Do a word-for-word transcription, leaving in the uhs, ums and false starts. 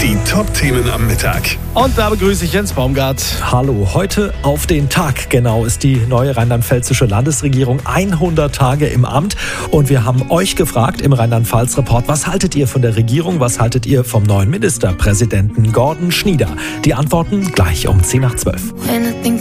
Die Top-Themen am Mittag. Und da begrüße ich Jens Baumgart. Hallo, heute auf den Tag genau ist die neue rheinland-pfälzische Landesregierung hundert Tage im Amt. Und wir haben euch gefragt im Rheinland-Pfalz-Report, was haltet ihr von der Regierung, was haltet ihr vom neuen Ministerpräsidenten Gordon Schnieder? Die Antworten gleich um zehn nach zwölf. When I think